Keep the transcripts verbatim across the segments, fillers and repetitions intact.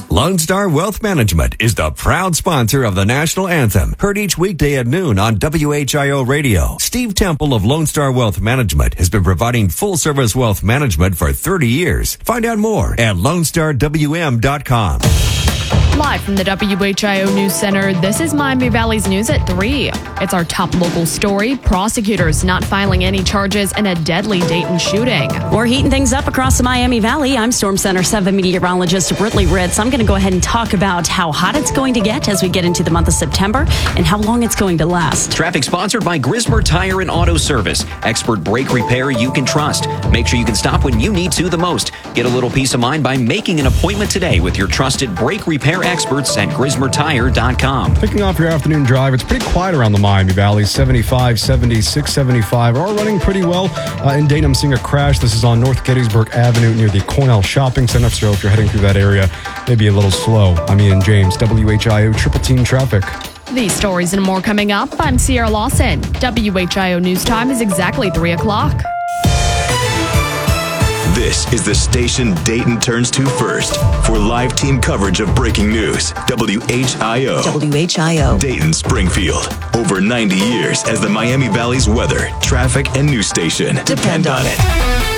Lone Star Wealth Management is the proud sponsor of the national anthem, heard each weekday at noon on W H I O Radio. Steve Temple of Lone Star Wealth Management has been providing full-service wealth management for thirty years. Find out more at lone star w m dot com. Live from the W H I O News Center, this is Miami Valley's News at three. It's our top local story. Prosecutors not filing any charges in a deadly Dayton shooting. We're heating things up across the Miami Valley. I'm Storm Center seven meteorologist Britley Ritz. I'm going to go ahead and talk about how hot it's going to get as we get into the month of September and how long it's going to last. Traffic sponsored by Grismer Tire and Auto Service. Expert brake repair you can trust. Make sure you can stop when you need to the most. Get a little peace of mind by making an appointment today with your trusted brake repair experts at grismer tire dot com. Picking off your afternoon drive, it's pretty quiet around the Miami Valley. seventy-five, seventy-six, seventy-five are running pretty well. Uh, in Dayton, I'm seeing a crash. This is on North Gettysburg Avenue near the Cornell Shopping Center. So if you're heading through that area, maybe a little slow. I'm Ian James, W H I O Triple Team Traffic. These stories and more coming up. I'm Sierra Lawson. W H I O News Time is exactly three o'clock. This is the station Dayton turns to first for live team coverage of breaking news. W H I O. W H I O. Dayton Springfield. Over ninety years as the Miami Valley's weather, traffic, and news station. Depend on it.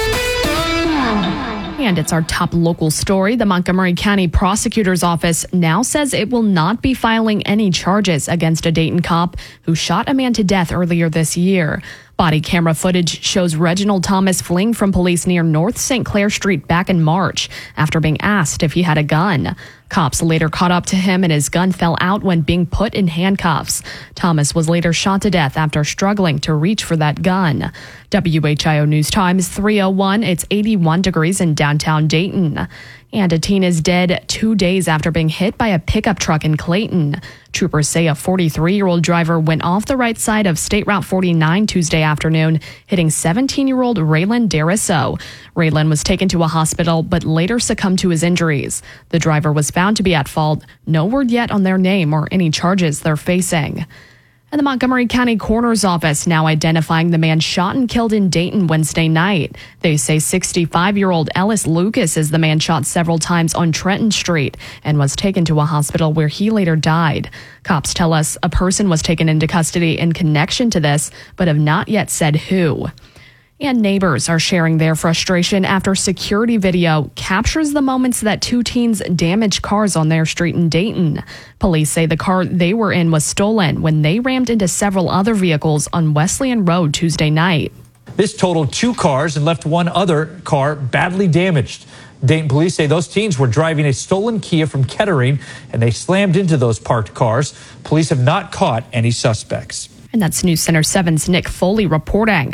And it's our top local story. The Montgomery County Prosecutor's Office now says it will not be filing any charges against a Dayton cop who shot a man to death earlier this year. Body camera footage shows Reginald Thomas fleeing from police near North Saint Clair Street back in March after being asked if he had a gun. Cops later caught up to him and his gun fell out when being put in handcuffs. Thomas was later shot to death after struggling to reach for that gun. W H I O News Time is three oh one. It's eighty-one degrees in downtown Dayton. And a teen is dead two days after being hit by a pickup truck in Clayton. Troopers say a forty-three-year-old driver went off the right side of State Route forty-nine Tuesday afternoon, hitting seventeen-year-old Raylan Darisso. Raylan was taken to a hospital but later succumbed to his injuries. The driver was found to be at fault. No word yet on their name or any charges they're facing. And the Montgomery County Coroner's Office now identifying the man shot and killed in Dayton Wednesday night. They say sixty-five-year-old Ellis Lucas is the man shot several times on Trenton Street and was taken to a hospital where he later died. Cops tell us a person was taken into custody in connection to this, but have not yet said who. And neighbors are sharing their frustration after security video captures the moments that two teens damaged cars on their street in Dayton. Police say the car they were in was stolen when they rammed into several other vehicles on Wesleyan Road Tuesday night. This totaled two cars and left one other car badly damaged. Dayton police say those teens were driving a stolen Kia from Kettering and they slammed into those parked cars. Police have not caught any suspects. And that's News Center seven's Nick Foley reporting.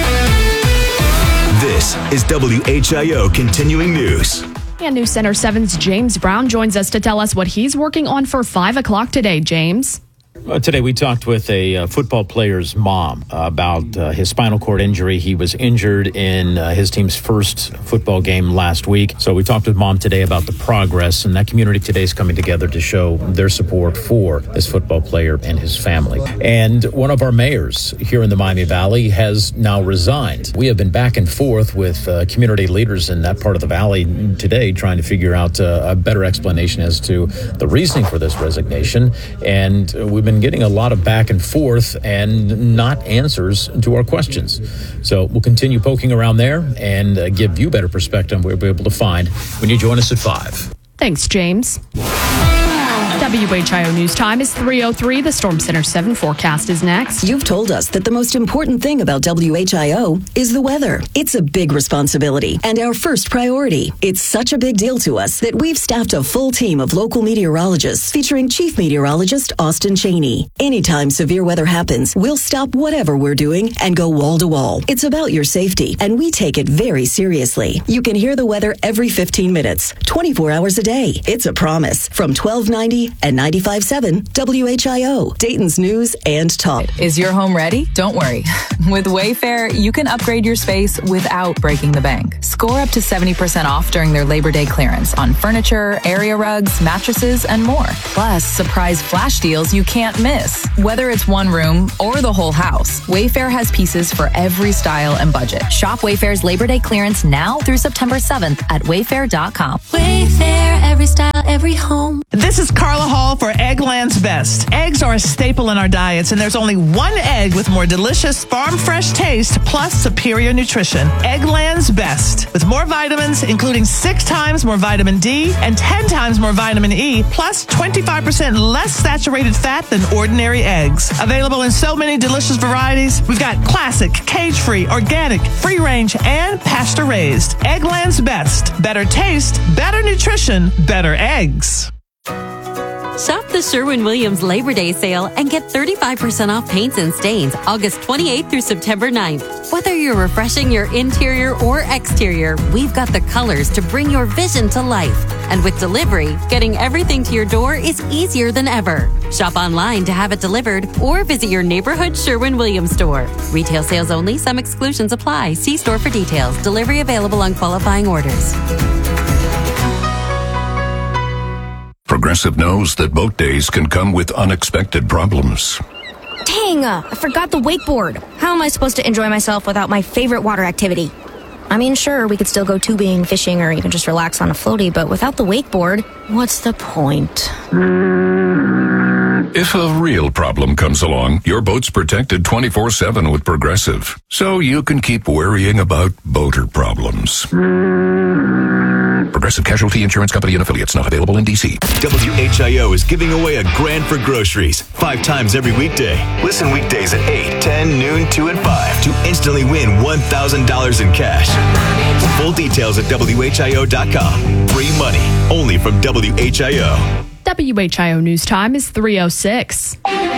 This is W H I O Continuing News. And News Center seven's James Brown joins us to tell us what he's working on for five o'clock today. James? Uh, today we talked with a uh, football player's mom uh, about uh, his spinal cord injury. He was injured in uh, his team's first football game last week. So we talked with mom today about the progress, and that community today is coming together to show their support for this football player and his family. And one of our mayors here in the Miami Valley has now resigned. We have been back and forth with uh, community leaders in that part of the valley today trying to figure out uh, a better explanation as to the reasoning for this resignation. And uh, we've been getting a lot of back and forth and not answers to our questions. So we'll continue poking around there and uh, give you better perspective on what we'll be able to find when you join us at five. Thanks, James. W H I O News Time is three oh three. The Storm Center seven forecast is next. You've told us that the most important thing about W H I O is the weather. It's a big responsibility and our first priority. It's such a big deal to us that we've staffed a full team of local meteorologists featuring Chief Meteorologist Austin Cheney. Anytime severe weather happens, we'll stop whatever we're doing and go wall to wall. It's about your safety, and we take it very seriously. You can hear the weather every fifteen minutes, twenty-four hours a day. It's a promise from twelve ninety and ninety-five point seven W H I O, Dayton's News and Talk. Is your home ready? Don't worry. With Wayfair, you can upgrade your space without breaking the bank. Score up to seventy percent off during their Labor Day clearance on furniture, area rugs, mattresses, and more. Plus, surprise flash deals you can't miss. Whether it's one room or the whole house, Wayfair has pieces for every style and budget. Shop Wayfair's Labor Day clearance now through September seventh at wayfair dot com. Wayfair, every style, every every home. This is Carla Hall for Eggland's Best. Eggs are a staple in our diets, and there's only one egg with more delicious farm fresh taste plus superior nutrition. Eggland's Best. With more vitamins, including six times more vitamin D and ten times more vitamin E, plus twenty-five percent less saturated fat than ordinary eggs. Available in so many delicious varieties. We've got classic, cage-free, organic, free-range, and pasture-raised. Eggland's Best. Better taste, better nutrition, better eggs. Shop the Sherwin-Williams Labor Day sale and get thirty-five percent off paints and stains August twenty-eighth through September ninth. Whether you're refreshing your interior or exterior, we've got the colors to bring your vision to life. And with delivery, getting everything to your door is easier than ever. Shop online to have it delivered or visit your neighborhood Sherwin-Williams store. Retail sales only. Some exclusions apply. See store for details. Delivery available on qualifying orders. Progressive knows that boat days can come with unexpected problems. Dang, uh, I forgot the wakeboard. How am I supposed to enjoy myself without my favorite water activity? I mean, sure, we could still go tubing, fishing, or even just relax on a floaty, but without the wakeboard, what's the point? If a real problem comes along, your boat's protected twenty-four seven with Progressive, so you can keep worrying about boater problems. Progressive Casualty Insurance Company and Affiliates, not available in D C. W H I O is giving away a grand for groceries five times every weekday. Listen weekdays at eight, ten, noon, two, and five to instantly win one thousand dollars in cash. Full details at W H I O dot com. Free money only from W H I O. W H I O News Time is three oh six.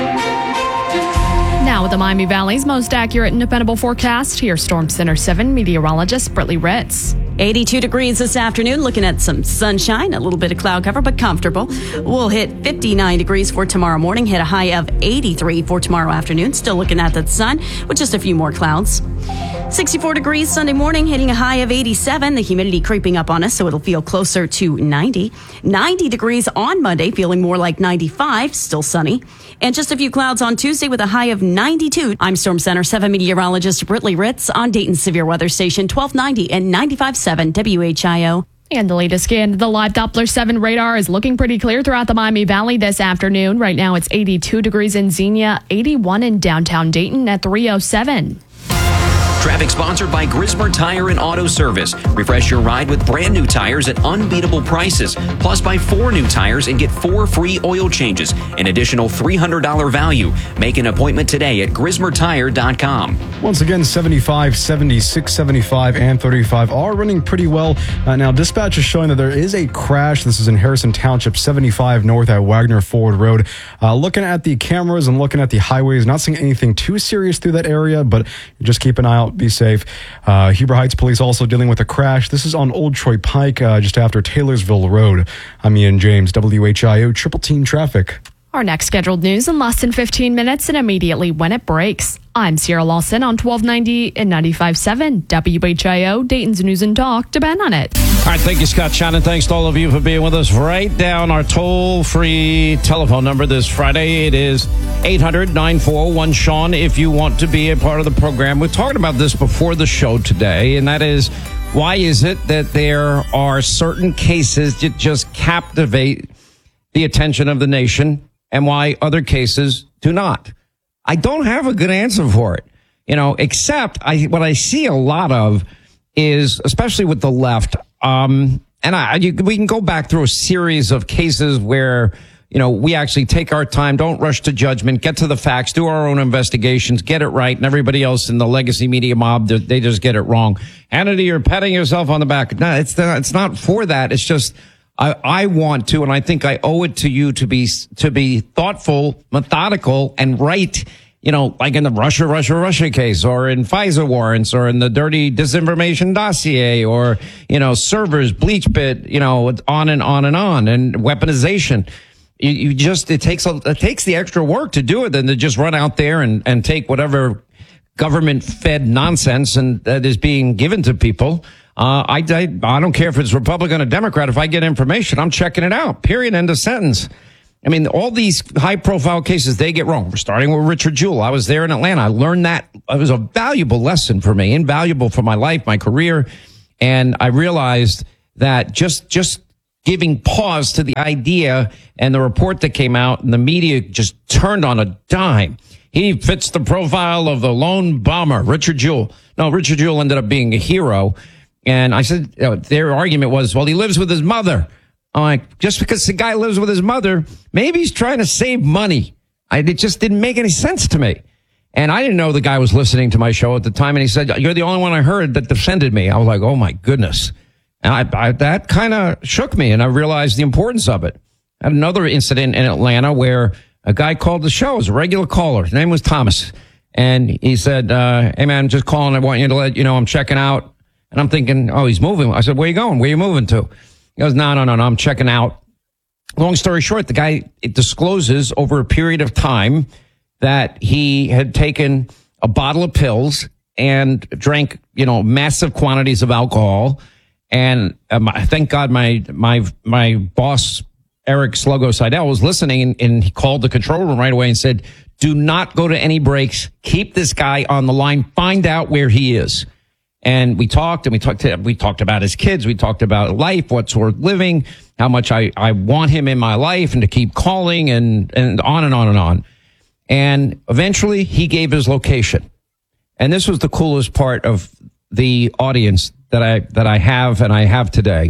Now with the Miami Valley's most accurate and dependable forecast, here's Storm Center seven meteorologist Britley Ritz. eighty-two degrees this afternoon, looking at some sunshine, a little bit of cloud cover, but comfortable. We'll hit fifty-nine degrees for tomorrow morning, hit a high of eighty-three for tomorrow afternoon. Still looking at the sun with just a few more clouds. sixty-four degrees Sunday morning, hitting a high of eighty-seven. The humidity creeping up on us, so it'll feel closer to ninety. ninety degrees on Monday, feeling more like ninety-five, still sunny. And just a few clouds on Tuesday with a high of ninety-two. I'm Storm Center seven meteorologist Britley Ritz on Dayton's Severe Weather Station twelve ninety and ninety-five point seven W H I O. And the latest scan, the live Doppler seven radar is looking pretty clear throughout the Miami Valley this afternoon. Right now it's eighty-two degrees in Xenia, eighty-one in downtown Dayton at three oh seven. Traffic sponsored by Grismer Tire and Auto Service. Refresh your ride with brand new tires at unbeatable prices. Plus, buy four new tires and get four free oil changes. An additional three hundred dollars value. Make an appointment today at grismer tire dot com. Once again, seventy-five, seventy-six, seventy-five, and thirty-five are running pretty well. Uh, now, dispatch is showing that there is a crash. This is in Harrison Township, seventy-five north at Wagner Ford Road. Uh, looking at the cameras and looking at the highways, not seeing anything too serious through that area, but just keep an eye out. Be safe. Uh, Heber Heights Police also dealing with a crash. This is on Old Troy Pike, uh, just after Taylorsville Road. I'm Ian James, W H I O Triple Team Traffic. Our next scheduled news in less than fifteen minutes and immediately when it breaks. I'm Sierra Lawson on twelve ninety and ninety-five point seven W H I O, Dayton's News and Talk. Depend on it. All right, thank you, Scott Shannon. Thanks to all of you for being with us. Write down our toll-free telephone number this Friday. It is eight hundred, nine four one, Sean if you want to be a part of the program. We're talking about this before the show today, and that is, why is it that there are certain cases that just captivate the attention of the nation and why other cases do not? I don't have a good answer for it, you know, except I, what I see a lot of is, especially with the left, um, and I, you, we can go back through a series of cases where, you know, we actually take our time, don't rush to judgment, get to the facts, do our own investigations, get it right, and everybody else in the legacy media mob, they just get it wrong. Hannity, you're patting yourself on the back. No, it's not, it's not for that. It's just, I, I want to, and I think I owe it to you to be, to be thoughtful, methodical, and right, you know, like in the Russia, Russia, Russia case, or in FISA warrants, or in the dirty disinformation dossier, or, you know, servers, BleachBit, you know, on and on and on, and weaponization. You, you just, it takes, a, it takes the extra work to do it than to just run out there and, and take whatever government fed nonsense and that is being given to people. Uh, I, I, I don't care if it's Republican or Democrat. If I get information, I'm checking it out. Period. End of sentence. I mean, all these high profile cases, they get wrong. We're starting with Richard Jewell. I was there in Atlanta. I learned that. It was a valuable lesson for me, invaluable for my life, my career. And I realized that just, just giving pause to the idea and the report that came out, and the media just turned on a dime. He fits the profile of the lone bomber, Richard Jewell. No, Richard Jewell ended up being a hero. And I said, uh, their argument was, well, he lives with his mother. I'm like, just because the guy lives with his mother, maybe he's trying to save money. I, it just didn't make any sense to me. And I didn't know the guy was listening to my show at the time. And he said, you're the only one I heard that defended me. I was like, oh, my goodness. And I, I, that kind of shook me, and I realized the importance of it. I had another incident in Atlanta where a guy called the show. It was a regular caller. His name was Thomas. And he said, uh, hey, man, just calling. I want you to let you know I'm checking out. And I'm thinking, oh, he's moving. I said, where you going? Where you moving to? He goes, no, no, no, no, I'm checking out. Long story short, the guy it discloses over a period of time that he had taken a bottle of pills and drank, you know, massive quantities of alcohol. And um, thank God my my my boss, Eric Sluggo Seidel, was listening, and, and he called the control room right away and said, do not go to any breaks. Keep this guy on the line. Find out where he is. And we talked, and we talked to, we talked about his kids. We talked about life, what's worth living, how much I, I want him in my life, and to keep calling, and, and on and on and on. And eventually he gave his location. And this was the coolest part of the audience that I, that I have and I have today,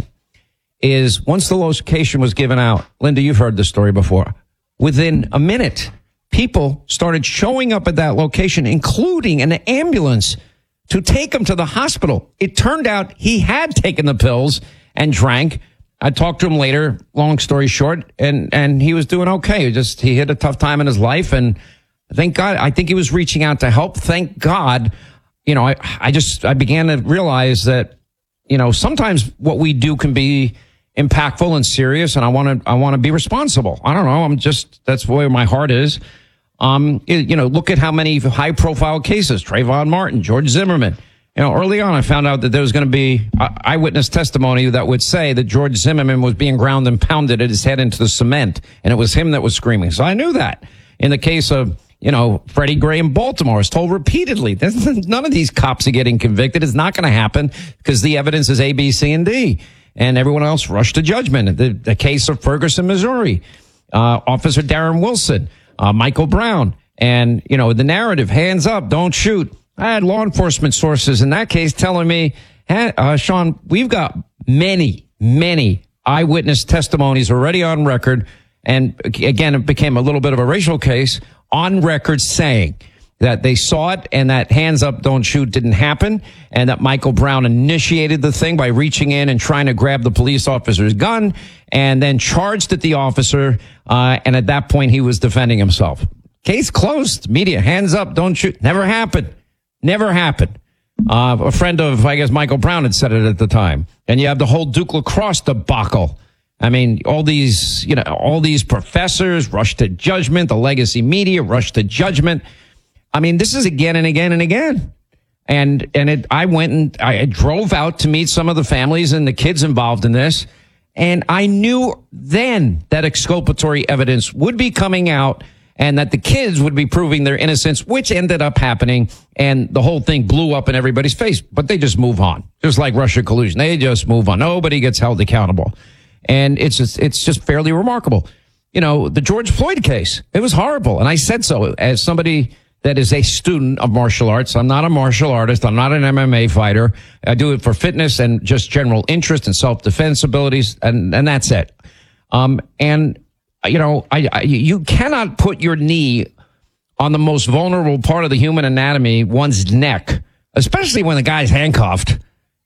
is once the location was given out, Linda, you've heard this story before, within a minute, people started showing up at that location, including an ambulance, to take him to the hospital. It turned out he had taken the pills and drank. I talked to him later, long story short, and, and he was doing okay. Just, he hit a tough time in his life, and thank God, I think he was reaching out to help. Thank God, you know, I, I just, I began to realize that, you know, sometimes what we do can be impactful and serious, and I want to, I want to be responsible. I don't know. I'm just, that's where my heart is. Um, you know, look at how many high profile cases, Trayvon Martin, George Zimmerman. You know, early on, I found out that there was going to be eyewitness testimony that would say that George Zimmerman was being ground and pounded at his head into the cement, and it was him that was screaming. So I knew that. In the case of, you know, Freddie Gray in Baltimore, I was told repeatedly, none of these cops are getting convicted. It's not going to happen because the evidence is A, B, C, and D. And everyone else rushed to judgment. The, the case of Ferguson, Missouri, uh, Officer Darren Wilson, uh, Michael Brown, and, you know, the narrative, hands up, don't shoot. I had law enforcement sources in that case telling me, hey, uh, Sean, we've got many, many eyewitness testimonies already on record. And again, it became a little bit of a racial case on record saying that they saw it and that hands up, don't shoot didn't happen, and that Michael Brown initiated the thing by reaching in and trying to grab the police officer's gun and then charged at the officer. Uh, and at that point, he was defending himself. Case closed. Media, hands up, don't shoot. Never happened. Never happened. Uh, a friend of, I guess, Michael Brown had said it at the time. And you have the whole Duke lacrosse debacle. I mean, all these, you know, all these professors rush to judgment. The legacy media rush to judgment. I mean, this is again and again and again. And, and it, I went and I drove out to meet some of the families and the kids involved in this. And I knew then that exculpatory evidence would be coming out and that the kids would be proving their innocence, which ended up happening. And the whole thing blew up in everybody's face, but they just move on. Just like Russia collusion. They just move on. Nobody gets held accountable. And it's just, it's just fairly remarkable. You know, the George Floyd case, it was horrible. And I said so as somebody that is a student of martial arts. I'm not a martial artist. I'm not an M M A fighter. I do it for fitness and just general interest and self-defense abilities. And, and that's it. Um, and, you know, I, I, you cannot put your knee on the most vulnerable part of the human anatomy, one's neck, especially when the guy's handcuffed,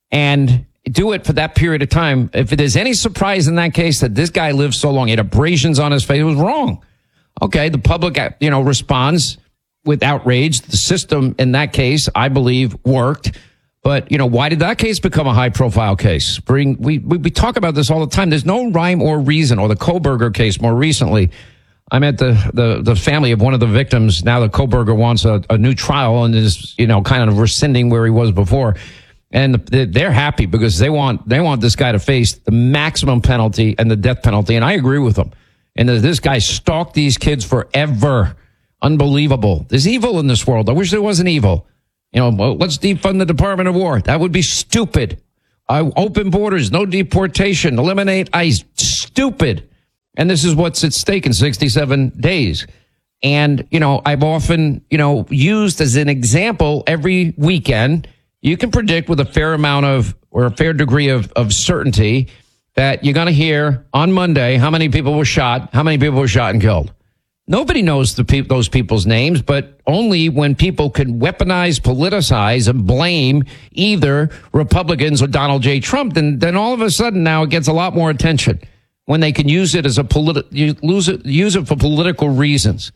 and do it for that period of time. If there's any surprise in that case that this guy lived so long, he had abrasions on his face, it was wrong. Okay, the public, you know, responds with outrage. The system in that case, I believe, worked. But, you know, why did that case become a high-profile case? Bring, we, we we talk about this all the time. There's no rhyme or reason. Or the Kohberger case more recently. I met the, the, the family of one of the victims. Now the Kohberger wants a, a new trial and is, you know, kind of rescinding where he was before. And they're happy because they want they want this guy to face the maximum penalty and the death penalty. And I agree with them. And this guy stalked these kids forever. Unbelievable. There's evil in this world. I wish there wasn't evil. You know, well, let's defund the Department of War. That would be stupid. Uh, open borders, no deportation, eliminate ICE. Stupid. And this is what's at stake in sixty-seven days. And, you know, I've often, you know, used as an example every weekend, you can predict with a fair amount of, or a fair degree of, of certainty that you're going to hear on Monday how many people were shot, how many people were shot and killed. Nobody knows the pe- those people's names, but only when people can weaponize, politicize, and blame either Republicans or Donald J. Trump, then, then all of a sudden now it gets a lot more attention when they can use it as a politi- use it, use it for political reasons.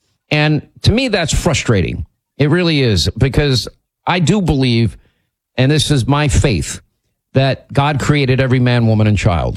And to me, that's frustrating. It really is, because I do believe, and this is my faith, that God created every man, woman, and child.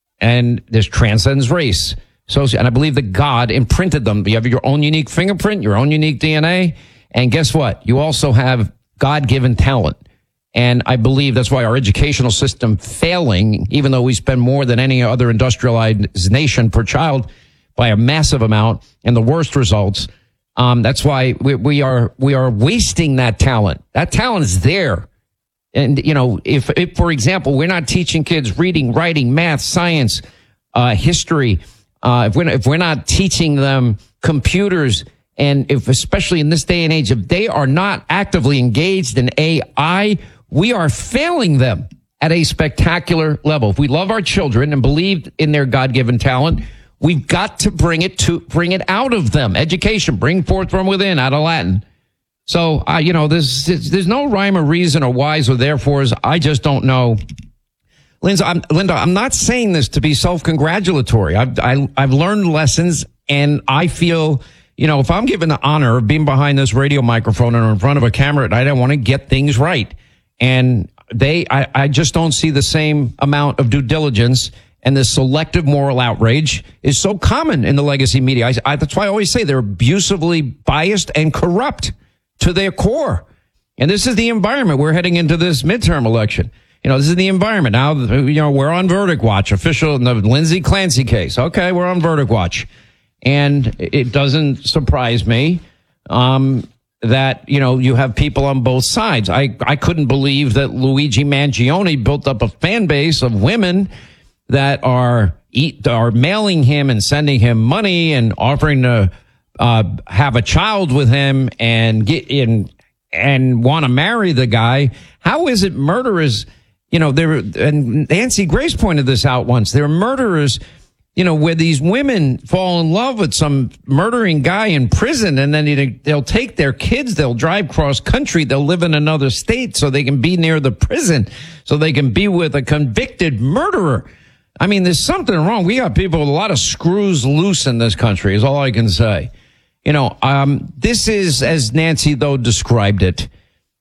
And this transcends race. So, and I believe that God imprinted them. You have your own unique fingerprint, your own unique D N A. And guess what? You also have God-given talent. And I believe that's why our educational system failing, even though we spend more than any other industrialized nation per child by a massive amount and the worst results. Um, that's why we, we are, we are wasting that talent. That talent is there. And, you know, if, if, for example, we're not teaching kids reading, writing, math, science, uh, history, uh, if we're, not, if we're not teaching them computers, and if, especially in this day and age, if they are not actively engaged in A I, we are failing them at a spectacular level. If we love our children and believe in their God-given talent, we've got to bring it to, bring it out of them. Education, bring forth from within, out of Latin. So, uh, you know, there's, there's no rhyme or reason or whys or therefores. I just don't know. Linda, I'm, Linda, I'm not saying this to be self-congratulatory. I've, I, I've learned lessons, and I feel, you know, if I'm given the honor of being behind this radio microphone or in front of a camera at night, I want to get things right. And they, I, I just don't see the same amount of due diligence, and this selective moral outrage is so common in the legacy media. I, I, that's why I always say they're abusively biased and corrupt to their core. And this is the environment we're heading into this midterm election. You know, this is the environment. Now, you know, we're on verdict watch, official in the Lindsay Clancy case. Okay, we're on verdict watch. And it doesn't surprise me um, that, you know, you have people on both sides. I, I couldn't believe that Luigi Mangione built up a fan base of women that are eat, are mailing him and sending him money and offering to uh, have a child with him and get in and want to marry the guy. How is it murderers? You know, there, and Nancy Grace pointed this out once. There are murderers, you know, where these women fall in love with some murdering guy in prison, and then they'll take their kids, they'll drive cross country, they'll live in another state so they can be near the prison, so they can be with a convicted murderer. I mean, there's something wrong. We got people with a lot of screws loose in this country, is all I can say. You know, um, this is, as Nancy, though, described it.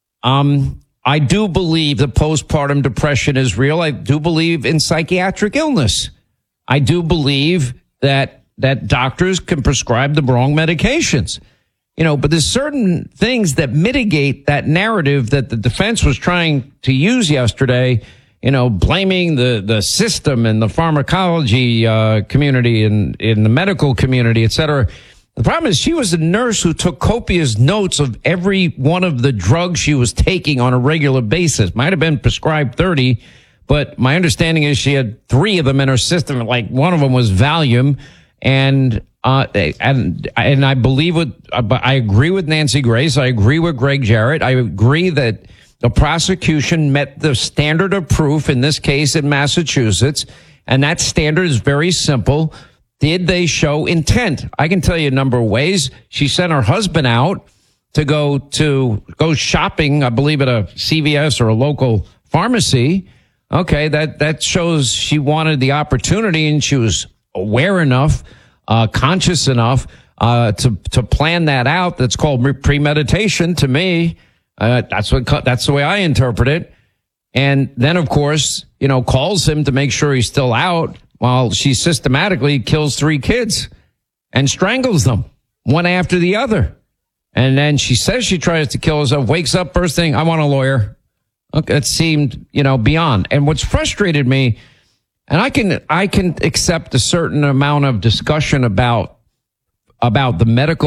Um, I do believe that postpartum depression is real. I do believe in psychiatric illness. I do believe that that doctors can prescribe the wrong medications. You know, but there's certain things that mitigate that narrative that the defense was trying to use yesterday, you know, blaming the, the system and the pharmacology uh, community and in the medical community, et cetera. The problem is she was a nurse who took copious notes of every one of the drugs she was taking on a regular basis. Might have been prescribed thirty, but my understanding is she had three of them in her system. Like one of them was Valium. And, uh, and, and I believe with, I agree with Nancy Grace. I agree with Greg Jarrett. I agree that the prosecution met the standard of proof in this case in Massachusetts. And that standard is very simple. Did they show intent? I can tell you a number of ways. She sent her husband out to go to go shopping, I believe at a C V S or a local pharmacy. Okay, that, that shows she wanted the opportunity and she was aware enough, uh, conscious enough, uh, to, to plan that out. That's called premeditation to me. Uh, that's what, that's the way I interpret it. And then, of course, you know, calls him to make sure he's still out, while she systematically kills three kids and strangles them one after the other. And then she says she tries to kill herself, wakes up first thing, I want a lawyer. Okay, it seemed, you know, beyond. And what's frustrated me, and I can, I can accept a certain amount of discussion about, about the medical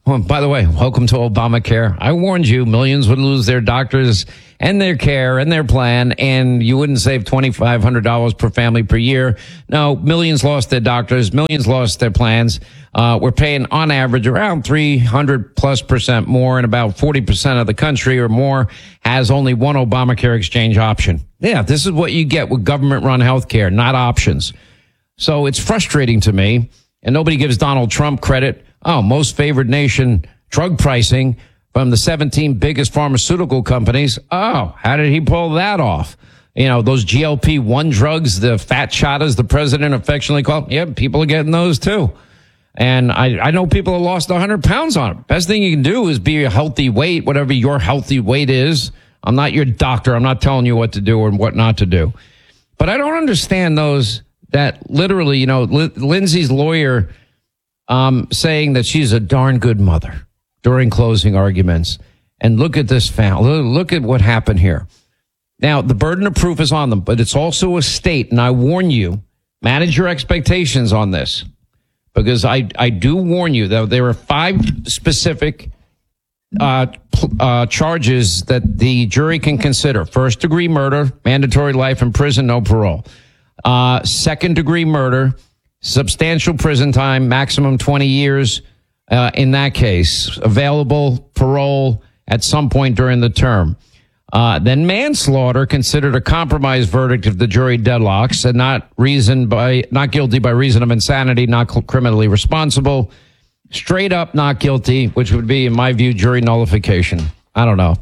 Oh, by the way, welcome to Obamacare. I warned you, millions would lose their doctors and their care and their plan, and you wouldn't save twenty-five hundred dollars per family per year. No, millions lost their doctors, millions lost their plans. Uh, we're paying on average around three hundred plus percent more, and about forty percent of the country or more has only one Obamacare exchange option. Yeah, this is what you get with government-run health care, not options. So it's frustrating to me, and nobody gives Donald Trump credit. Oh, most favored nation drug pricing from the seventeen biggest pharmaceutical companies. Oh, how did he pull that off? You know, those G L P one drugs, the fat shot, as the president affectionately called. Yeah, people are getting those too. And I, I know people have lost one hundred pounds on it. Best thing you can do is be a healthy weight, whatever your healthy weight is. I'm not your doctor. I'm not telling you what to do and what not to do. But I don't understand those that literally, you know, L- Lindsay's lawyer um, saying that she's a darn good mother during closing arguments. And look at this family. Look at what happened here. Now, the burden of proof is on them, but it's also a state. And I warn you, manage your expectations on this, because I, I do warn you that there are five specific uh, uh, charges that the jury can consider. First degree murder, mandatory life in prison, no parole. Uh, second degree murder, substantial prison time, maximum twenty years uh, in that case, available parole at some point during the term. Uh, then manslaughter, considered a compromise verdict if the jury deadlocks, and not reason by not guilty by reason of insanity, not criminally responsible. Straight up not guilty, which would be, in my view, jury nullification. I don't know.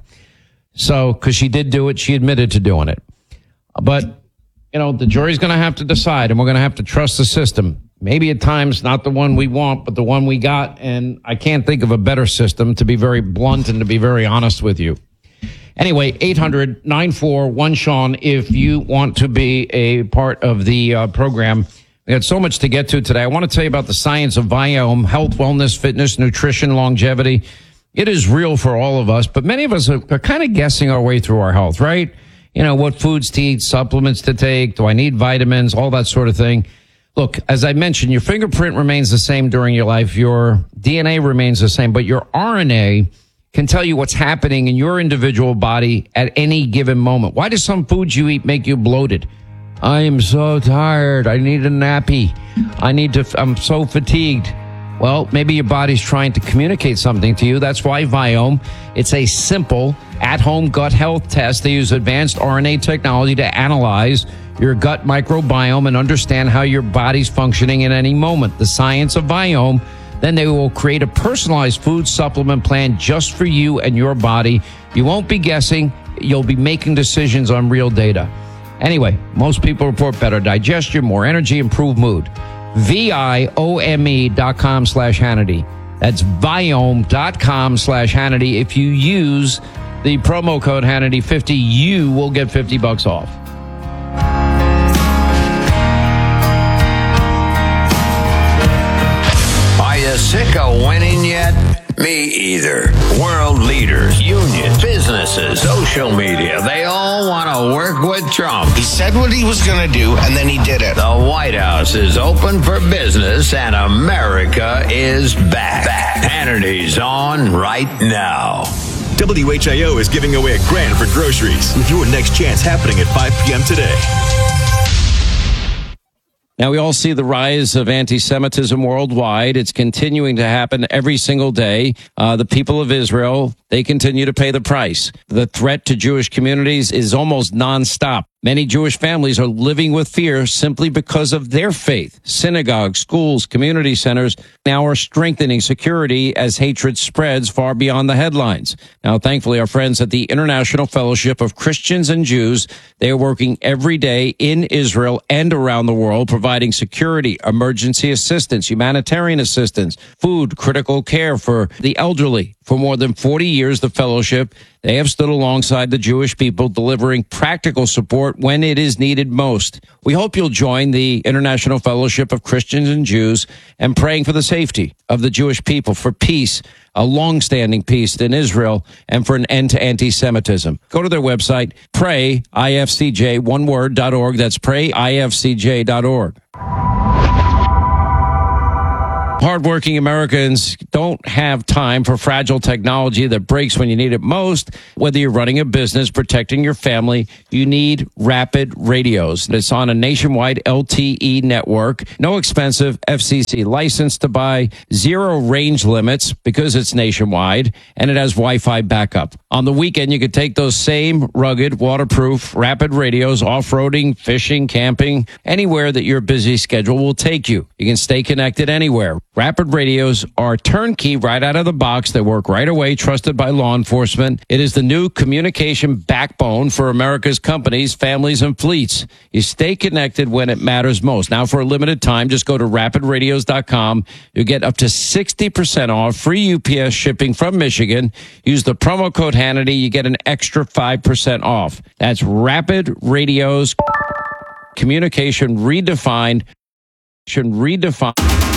So, because she did do it, she admitted to doing it. But, you know, the jury's going to have to decide, and we're going to have to trust the system. Maybe at times not the one we want, but the one we got. And I can't think of a better system, to be very blunt and to be very honest with you. Anyway, eight hundred nine four one Sean, if you want to be a part of the uh, program. We got so much to get to today. I want to tell you about the science of Viome, health, wellness, fitness, nutrition, longevity. It is real for all of us, but many of us are, are kind of guessing our way through our health, right? You know, what foods to eat, supplements to take, do I need vitamins, all that sort of thing. Look, as I mentioned, your fingerprint remains the same during your life. Your D N A remains the same, but your R N A can tell you what's happening in your individual body at any given moment. Why do some foods you eat make you bloated? I am so tired. I need a nappy. I need to, I'm so fatigued. Well, maybe your body's trying to communicate something to you. That's why Viome, it's a simple at-home gut health test. They use advanced R N A technology to analyze your gut microbiome and understand how your body's functioning in any moment. The science of Viome. Then they will create a personalized food supplement plan just for you and your body. You won't be guessing. You'll be making decisions on real data. Anyway, most people report better digestion, more energy, improved mood. V-I-O-M-E dot com slash Hannity. That's Viome dot com slash Hannity. If you use the promo code Hannity fifty, you will get fifty bucks off. Sick of winning yet? Me either. World leaders, unions, businesses, social media, they all want to work with Trump. He said what he was going to do, and then he did it. The White House is open for business, and America is back. back. Hannity's on right now. W H I O is giving away a grand for groceries, with your next chance happening at five p.m. today. Now, we all see the rise of anti-Semitism worldwide. It's continuing to happen every single day. Uh, the people of Israel, they continue to pay the price. The threat to Jewish communities is almost nonstop. Many Jewish families are living with fear simply because of their faith. Synagogues, schools, community centers now are strengthening security as hatred spreads far beyond the headlines. Now, thankfully, our friends at the International Fellowship of Christians and Jews, they are working every day in Israel and around the world, providing security, emergency assistance, humanitarian assistance, food, critical care for the elderly. For more than forty years, the fellowship, they have stood alongside the Jewish people, delivering practical support when it is needed most. We hope you'll join the International Fellowship of Christians and Jews and praying for the safety of the Jewish people, for peace, a long-standing peace in Israel, and for an end to anti-Semitism. Go to their website, pray I F C J, one word, dot org. That's pray I F C J dot org. Hardworking Americans don't have time for fragile technology that breaks when you need it most. Whether you're running a business, protecting your family, you need Rapid Radios. It's on a nationwide L T E network. No expensive F C C license to buy, zero range limits because it's nationwide, and it has Wi-Fi backup. On the weekend, you could take those same rugged, waterproof Rapid Radios off-roading, fishing, camping, anywhere that your busy schedule will take you. You can stay connected anywhere. Rapid Radios are turnkey right out of the box. They work right away, trusted by law enforcement. It is the new communication backbone for America's companies, families, and fleets. You stay connected when it matters most. Now, for a limited time, just go to rapid radios dot com. You get up to sixty percent off, free U P S shipping from Michigan. Use the promo code Hannity. You get an extra five percent off. That's Rapid Radios. Communication redefined. Should redefine.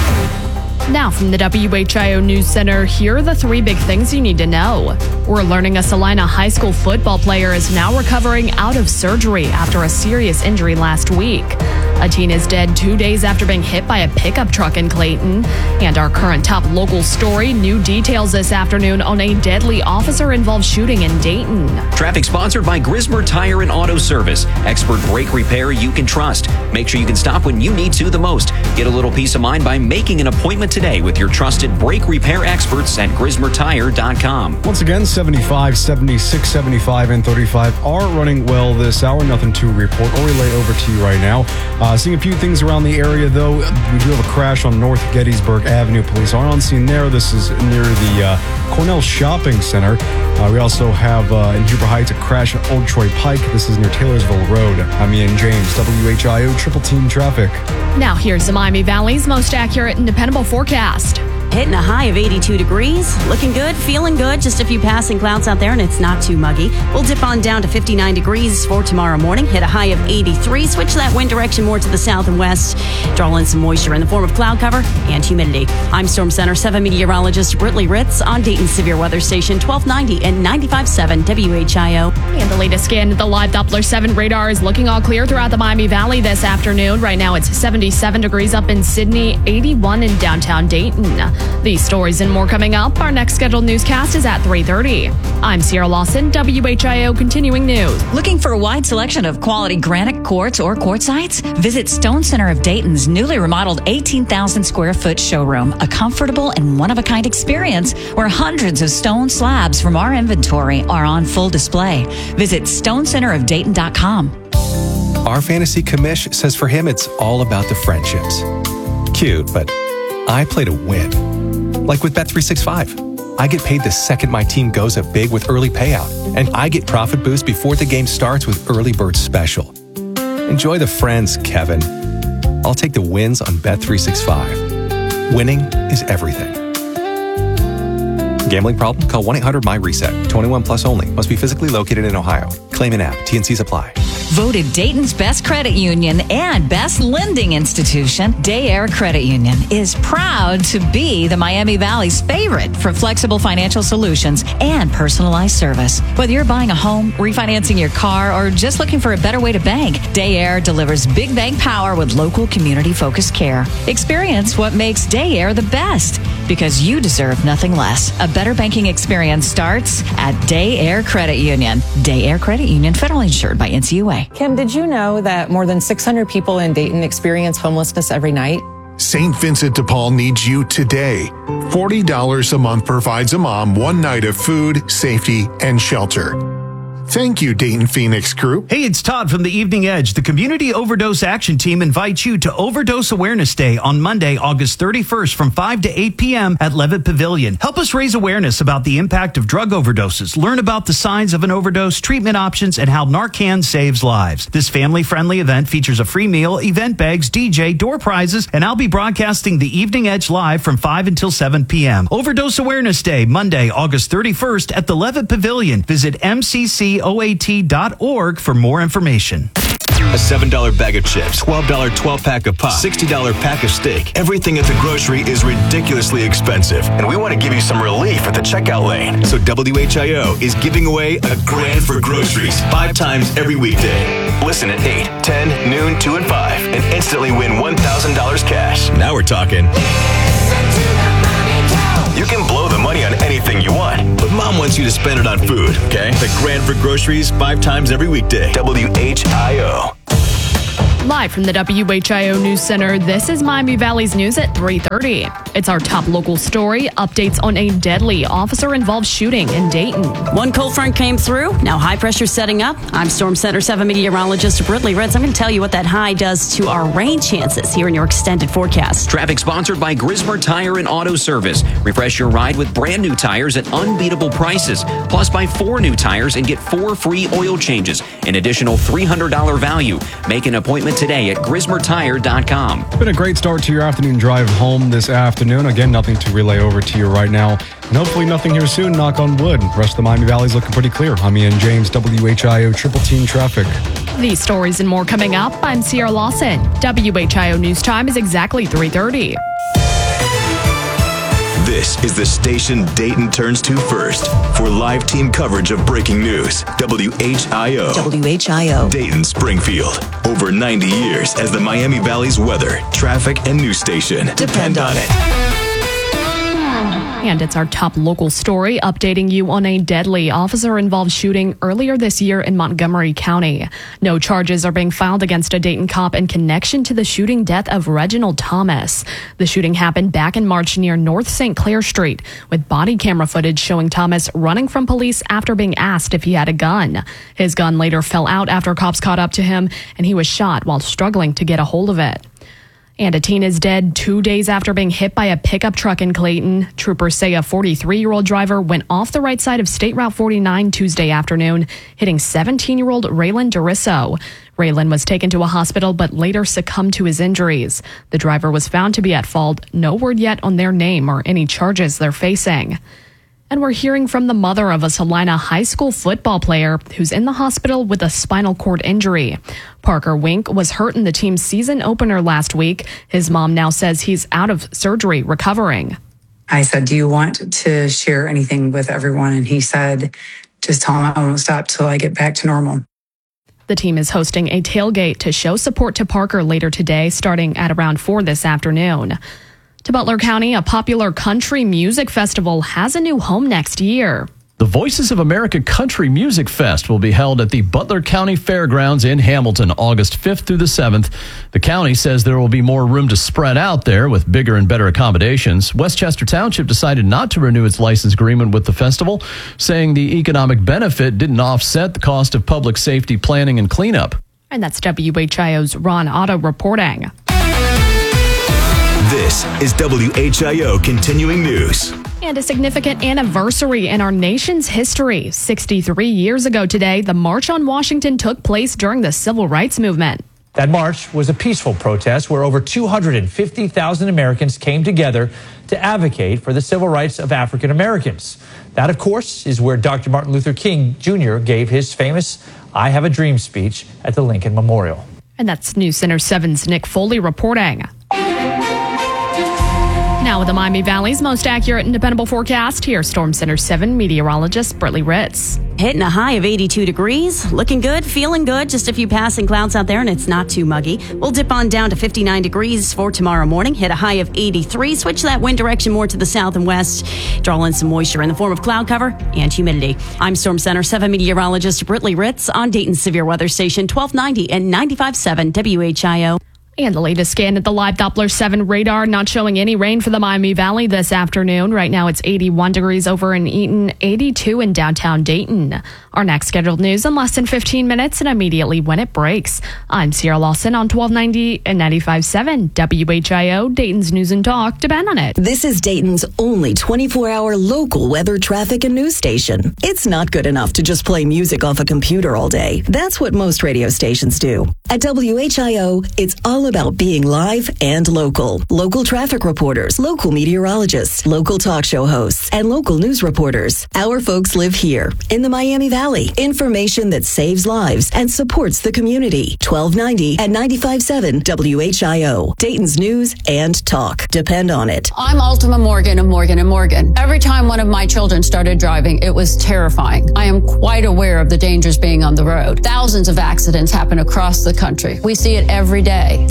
Now from the W H I O News Center, here are the three big things you need to know. We're learning a Salina high school football player is now recovering out of surgery after a serious injury last week. A teen is dead two days after being hit by a pickup truck in Clayton. And our current top local story, new details this afternoon on a deadly officer-involved shooting in Dayton. Traffic sponsored by Grismer Tire and Auto Service. Expert brake repair you can trust. Make sure you can stop when you need to the most. Get a little peace of mind by making an appointment today with your trusted brake repair experts at grismer tire dot com. Once again, seventy-five, seventy-six, seventy-five, and thirty-five are running well this hour. Nothing to report or relay over to you right now. Uh, seeing a few things around the area, though. We do have a crash on North Gettysburg Avenue. Police are on scene there. This is near the uh, Cornell Shopping Center. Uh, we also have uh, in Huber Heights a crash at Old Troy Pike. This is near Taylorsville Road. I'm Ian James, W H I O Triple Team Traffic. Now here's the Miami Valley's most accurate and dependable forecast. Hitting a high of eighty-two degrees. Looking good, feeling good. Just a few passing clouds out there, and it's not too muggy. We'll dip on down to fifty-nine degrees for tomorrow morning. Hit a high of eighty-three. Switch that wind direction more to the south and west. Draw in some moisture in the form of cloud cover and humidity. I'm Storm Center seven meteorologist Britley Ritz on Dayton's Severe Weather Station twelve ninety and ninety-five point seven W H I O. And the latest scan, the live Doppler seven radar is looking all clear throughout the Miami Valley this afternoon. Right now it's seventy-seven degrees up in Sydney, eighty-one in downtown Dayton. These stories and more coming up. Our next scheduled newscast is at three thirty. I'm Sierra Lawson, W H I O Continuing News. Looking for a wide selection of quality granite quartz or quartzites? Visit Stone Center of Dayton's newly remodeled eighteen thousand square foot showroom, a comfortable and one-of-a-kind experience where hundreds of stone slabs from our inventory are on full display. Visit stone center of dayton dot com. Our fantasy commish says for him it's all about the friendships. Cute, but I play to win. Like with Bet three sixty-five. I get paid the second my team goes up big with early payout, and I get profit boost before the game starts with Early Bird Special. Enjoy the friends, Kevin. I'll take the wins on Bet three sixty-five. Winning is everything. Gambling problem? Call one eight hundred M Y reset. twenty-one plus only. Must be physically located in Ohio. Claim in app. T N Cs apply. Voted Dayton's best credit union and best lending institution, Dayair Credit Union is proud to be the Miami Valley's favorite for flexible financial solutions and personalized service. Whether you're buying a home, refinancing your car, or just looking for a better way to bank, Dayair delivers big bank power with local community-focused care. Experience what makes Dayair the best, because you deserve nothing less. A better banking experience starts at Dayair Credit Union. Dayair Credit Union, federally insured by N C U A. Kim, did you know that more than six hundred people in Dayton experience homelessness every night? Saint Vincent de Paul needs you today. forty dollars a month provides a mom one night of food, safety, and shelter. Thank you, Dayton Phoenix Group. Hey, it's Todd from the Evening Edge. The Community Overdose Action Team invites you to Overdose Awareness Day on Monday, August thirty-first from five to eight p.m. at Levitt Pavilion. Help us raise awareness about the impact of drug overdoses. Learn about the signs of an overdose, treatment options, and how Narcan saves lives. This family-friendly event features a free meal, event bags, D J, door prizes, and I'll be broadcasting the Evening Edge live from five until seven p.m. Overdose Awareness Day, Monday, August thirty-first at the Levitt Pavilion. Visit M C C O A T dot org for more information. A seven dollar bag of chips, twelve dollar twelve pack of pop, sixty dollar pack of steak. Everything at the grocery is ridiculously expensive, and we want to give you some relief at the checkout lane. So W H I O is giving away a grand for groceries five times every weekday. Listen at eight, ten, noon, two, and five, and instantly win one thousand dollars cash. Now we're talking. You can blow the money on anything you want, but Mom wants you to spend it on food, okay? The Grand for Groceries, five times every weekday. W H I O. Live from the W H I O News Center, this is Miami Valley's news at three thirty. It's our top local story, updates on a deadly officer-involved shooting in Dayton. One cold front came through, now high pressure setting up. I'm Storm Center seven meteorologist Brittany Ritz. I'm going to tell you what that high does to our rain chances here in your extended forecast. Traffic sponsored by Grismer Tire and Auto Service. Refresh your ride with brand new tires at unbeatable prices. Plus, buy four new tires and get four free oil changes. An additional three hundred dollars value. Make an appointment today at grismer tire dot com. It's been a great start to your afternoon drive home this afternoon. Again, nothing to relay over to you right now. And hopefully nothing here soon, knock on wood. The rest of the Miami Valley's looking pretty clear. I'm Ian James, W H I O Triple Team Traffic. These stories and more coming up. I'm Sierra Lawson. W H I O News Time is exactly three thirty. This is the station Dayton turns to first for live team coverage of breaking news. W H I O. W H I O. Dayton, Springfield. Over ninety years as the Miami Valley's weather, traffic, and news station. Depend on it. And it's our top local story, updating you on a deadly officer-involved shooting earlier this year in Montgomery County. No charges are being filed against a Dayton cop in connection to the shooting death of Reginald Thomas. The shooting happened back in March near North Saint Clair Street, with body camera footage showing Thomas running from police after being asked if he had a gun. His gun later fell out after cops caught up to him, and he was shot while struggling to get a hold of it. And a teen is dead two days after being hit by a pickup truck in Clayton. Troopers say a forty-three-year-old driver went off the right side of State Route forty-nine Tuesday afternoon, hitting seventeen-year-old Raylan Durisso. Raylan was taken to a hospital but later succumbed to his injuries. The driver was found to be at fault. No word yet on their name or any charges they're facing. And we're hearing from the mother of a Salina high school football player who's in the hospital with a spinal cord injury. Parker Wink was hurt in the team's season opener last week. His mom now says he's out of surgery recovering. I said, do you want to share anything with everyone? And he said, just tell him I won't stop till I get back to normal. The team is hosting a tailgate to show support to Parker later today, starting at around four this afternoon. To Butler County, a popular country music festival has a new home next year. The Voices of America Country Music Fest will be held at the Butler County Fairgrounds in Hamilton, August fifth through the seventh. The county says there will be more room to spread out there with bigger and better accommodations. Westchester Township decided not to renew its license agreement with the festival, saying the economic benefit didn't offset the cost of public safety planning and cleanup. And that's W H I O's Ron Otto reporting. This is W H I O Continuing News. And a significant anniversary in our nation's history. sixty-three years ago today, the March on Washington took place during the Civil Rights Movement. That march was a peaceful protest where over two hundred fifty thousand Americans came together to advocate for the civil rights of African Americans. That, of course, is where Doctor Martin Luther King Junior gave his famous I Have a Dream speech at the Lincoln Memorial. And that's News Center seven's Nick Foley reporting. Now with the Miami Valley's most accurate and dependable forecast, here's Storm Center seven meteorologist Brittany Ritz. Hitting a high of eighty-two degrees, looking good, feeling good. Just a few passing clouds out there and it's not too muggy. We'll dip on down to fifty-nine degrees for tomorrow morning, hit a high of eighty-three, switch that wind direction more to the south and west, draw in some moisture in the form of cloud cover and humidity. I'm Storm Center seven meteorologist Brittany Ritz on Dayton's Severe Weather Station twelve ninety and ninety-five point seven W H I O. And the latest scan at the live Doppler seven radar, not showing any rain for the Miami Valley this afternoon. Right now it's eighty-one degrees over in Eaton, eighty-two in downtown Dayton. Our next scheduled news in less than fifteen minutes and immediately when it breaks. I'm Sierra Lawson on twelve ninety and ninety-five point seven W H I O, Dayton's News and Talk. Depend on it. This is Dayton's only twenty-four hour local weather, traffic, and news station. It's not good enough to just play music off a computer all day. That's what most radio stations do. At W H I O, it's all about being live and local. Local traffic reporters, local meteorologists, local talk show hosts, and local news reporters. Our folks live here in the Miami Valley. Information that saves lives and supports the community. twelve ninety and ninety-five point seven W H I O. Dayton's News and Talk. Depend on it. I'm Ultima Morgan of Morgan and Morgan. Every time one of my children started driving, it was terrifying. I am quite aware of the dangers being on the road. Thousands of accidents happen across the country. We see it every day. The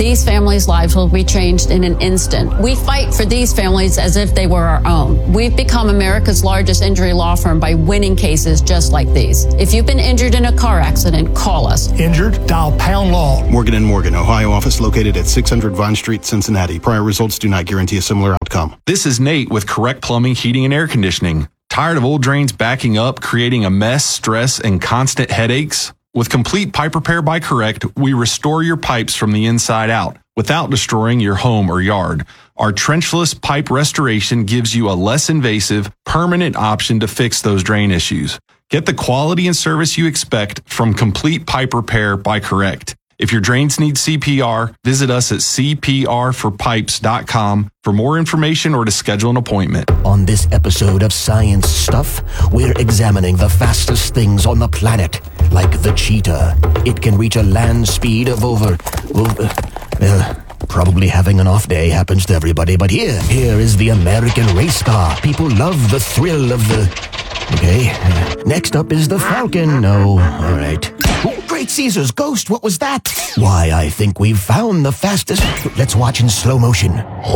these families' lives will be changed in an instant. We fight for these families as if they were our own. We've become America's largest injury law firm by winning cases just like these. If you've been injured in a car accident, call us. Injured? Dial pound law. Morgan and Morgan, Ohio office located at six hundred Vine Street, Cincinnati. Prior results do not guarantee a similar outcome. This is Nate with Correct Plumbing, Heating, and Air Conditioning. Tired of old drains backing up, creating a mess, stress, and constant headaches? With Complete Pipe Repair by Correct, we restore your pipes from the inside out without destroying your home or yard. Our trenchless pipe restoration gives you a less invasive, permanent option to fix those drain issues. Get the quality and service you expect from Complete Pipe Repair by Correct. If your drains need C P R, visit us at c p r for pipes dot com for more information or to schedule an appointment. On this episode of Science Stuff, we're examining the fastest things on the planet, like the cheetah. It can reach a land speed of over... over uh, probably having an off day happens to everybody, but here, here is the American race car. People love the thrill of the... Okay, uh, next up is the Falcon. No, all right. Oh, Great Caesar's ghost, what was that? Why, I think we've found the fastest... Let's watch in slow motion.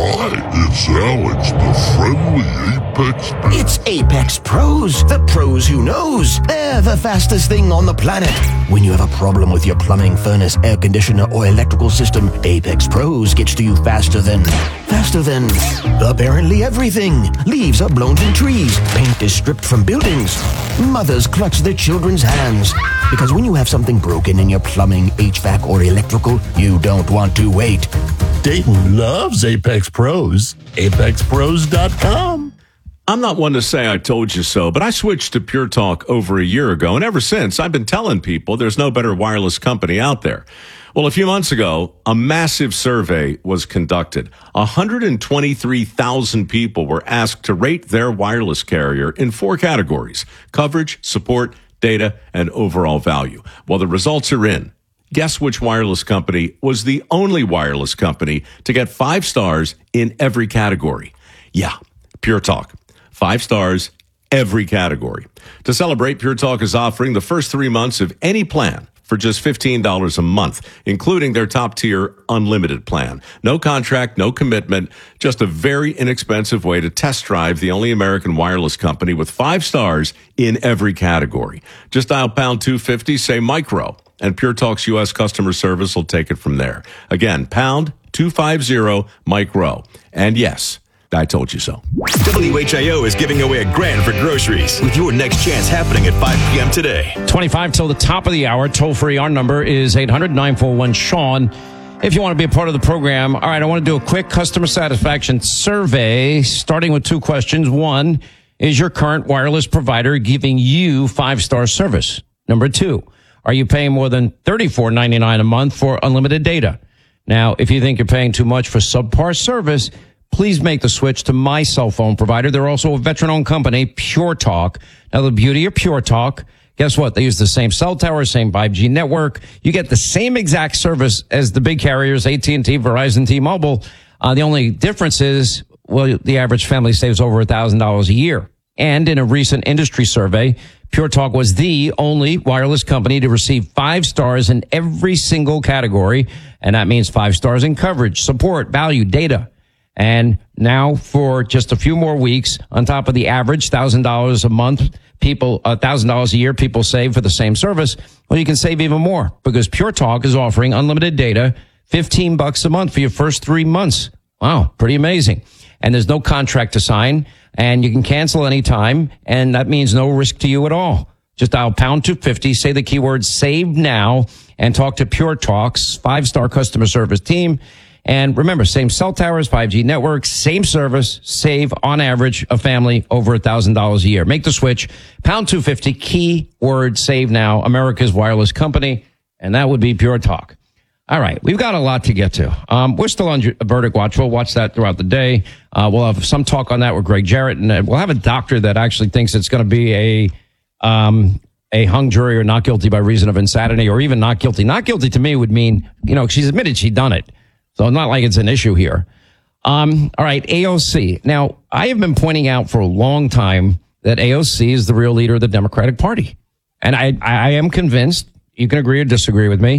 Hi, it's Alex, the friendly Apex... It's Apex Pros, the pros who knows. They're the fastest thing on the planet. When you have a problem with your plumbing, furnace, air conditioner, or electrical system, Apex Pros gets to you faster than... Faster than... apparently everything. Leaves are blown from trees. Paint is stripped from buildings. Mothers clutch their children's hands. Because when you have something broken in your plumbing, H V A C, or electrical, you don't want to wait. Dayton loves Apex Pros. apex pros dot com. I'm not one to say I told you so, but I switched to Pure Talk over a year ago, and ever since, I've been telling people there's no better wireless company out there. Well, a few months ago, a massive survey was conducted. one hundred twenty-three thousand people were asked to rate their wireless carrier in four categories: coverage, support, data, and overall value. Well, the results are in. Guess which wireless company was the only wireless company to get five stars in every category? Yeah, Pure Talk. Five stars, every category. To celebrate, Pure Talk is offering the first three months of any plan for just fifteen dollars a month, including their top-tier unlimited plan. No contract, no commitment, just a very inexpensive way to test drive the only American wireless company with five stars in every category. Just dial pound two fifty, say micro, and Pure Talk's U S customer service will take it from there. Again, pound two fifty, micro. And yes, I told you so. W H I O is giving away a grand for groceries with your next chance happening at five p.m. today. twenty-five till the top of the hour. Toll free. Our number is eight hundred nine four one Sean. If you want to be a part of the program. All right, I want to do a quick customer satisfaction survey, starting with two questions. One, is your current wireless provider giving you five-star service? Number two, are you paying more than thirty-four ninety-nine a month for unlimited data? Now, if you think you're paying too much for subpar service, please make the switch to my cell phone provider. They're also a veteran-owned company, Pure Talk. Now, the beauty of Pure Talk, guess what? They use the same cell tower, same five G network. You get the same exact service as the big carriers, A T and T, Verizon, T-Mobile. Uh, the only difference is, well, the average family saves over one thousand dollars a year. And in a recent industry survey, Pure Talk was the only wireless company to receive five stars in every single category. And that means five stars in coverage, support, value, data. And now for just a few more weeks, on top of the average one thousand dollars a month, people, one thousand dollars a year people save for the same service, well, you can save even more because Pure Talk is offering unlimited data, fifteen bucks a month for your first three months. Wow, pretty amazing. And there's no contract to sign, and you can cancel anytime, and that means no risk to you at all. Just dial pound two fifty, say the keyword save now, and talk to Pure Talk's five-star customer service team. And remember, same cell towers, five G network, same service, save on average a family over one thousand dollars a year. Make the switch, pound two fifty, keyword save now, America's wireless company, and that would be Pure Talk. All right, we've got a lot to get to. Um, we're still on Verdict Watch. We'll watch that throughout the day. Uh, we'll have some talk on that with Greg Jarrett, and uh, we'll have a doctor that actually thinks it's going to be a um, a hung jury or not guilty by reason of insanity, or even not guilty. Not guilty to me would mean, you know, she's admitted she'd done it. So not like it's an issue here. Um, all right, A O C. Now, I have been pointing out for a long time that A O C is the real leader of the Democratic Party. And I, I am convinced, you can agree or disagree with me,